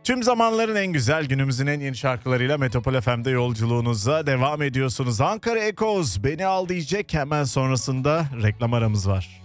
Tüm zamanların en güzel, günümüzün en yeni şarkılarıyla Metropol FM'de yolculuğunuza devam ediyorsunuz. Ankara Echoes Beni Al diyecek, hemen sonrasında reklam aramız var.